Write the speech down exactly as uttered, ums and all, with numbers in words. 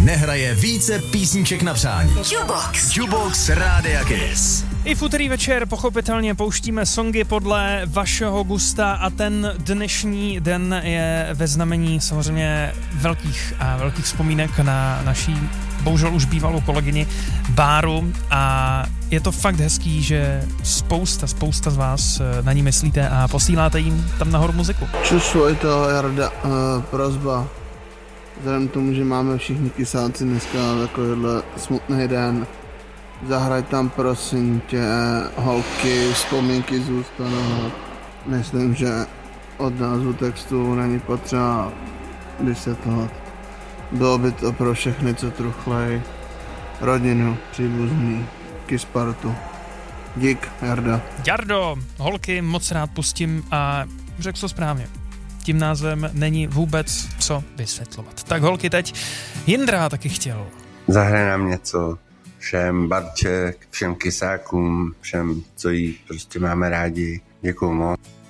nehraje více písniček na přání. Jukebox. Jukebox Rádia Kiss. I v úterý večer pochopitelně pouštíme songy podle vašeho gusta a ten dnešní den je ve znamení samozřejmě velkých a velkých vzpomínek na naší bohužel už bývalou kolegyni Báru a je to fakt hezký, že spousta, spousta z vás na ní myslíte a posíláte jim tam nahoru muziku. Čušu, je to Jarda, uh, prozba. Vzhledem k tomu, že máme všichni kysáci dneska takovýhle smutný den, zahraj tam prosím tě, holky, vzpomínky zůstanou. Myslím, že od názvu textu není potřeba vysvětlovat. Bylo by to pro všechny, co truchlej, rodinu, příbuzný, Kispartu. Dík, Jarda. Jardo, holky moc rád pustím a řekl to správně. Tím názvem není vůbec co vysvětlovat. Tak holky teď, Jindra taky chtěl. Zahraj nám něco všem Barče, všem kysákům, všem, co jí prostě máme rádi. Děkuju moc.